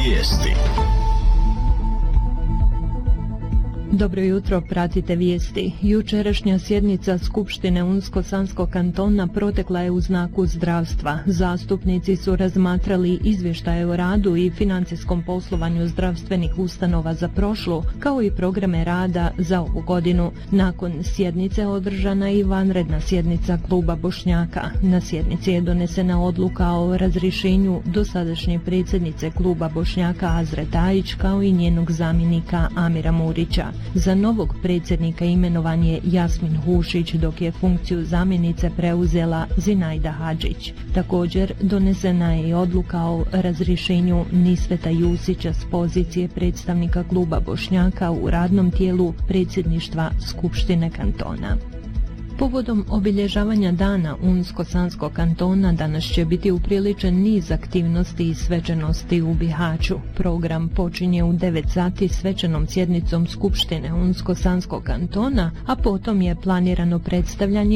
Vijesti. Dobro jutro, pratite vijesti. Jučerašnja sjednica Skupštine Unsko-Sanskog kantona protekla je u znaku zdravstva. Zastupnici su razmatrali izvještaje o radu i financijskom poslovanju zdravstvenih ustanova za prošlu, kao i programe rada za ovu godinu. Nakon sjednice održana i vanredna sjednica Kluba Bošnjaka. Na sjednici je donesena odluka o razrješenju dosadašnje predsjednice Kluba Bošnjaka Azre Tajić, kao i njenog zamjenika Amira Murića. Za novog predsjednika imenovan je Jasmin Hušić, dok je funkciju zamjenice preuzela Zinajda Hadžić. Također donesena je i odluka o razrješenju Nisveta Jusića s pozicije predstavnika Kluba Bošnjaka u radnom tijelu predsjedništva Skupštine kantona. Povodom obilježavanja dana Unsko-Sanskog kantona danas će biti upriličen niz aktivnosti i svečanosti u Bihaću. Program počinje u 9 sati svečanom sjednicom Skupštine Unsko-Sanskog kantona, a potom je planirano predstavljanje